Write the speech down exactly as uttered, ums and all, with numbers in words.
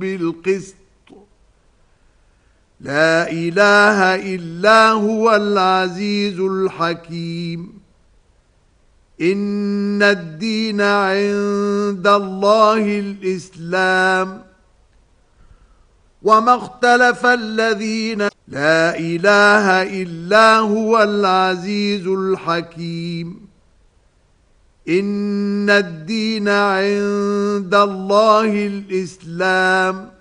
بالقسط لا إله إلا هو العزيز الحكيم إن الدين عند الله الإسلام وما اختلف الذين لا إله إلا هو العزيز الحكيم إن الدين عند الله الإسلام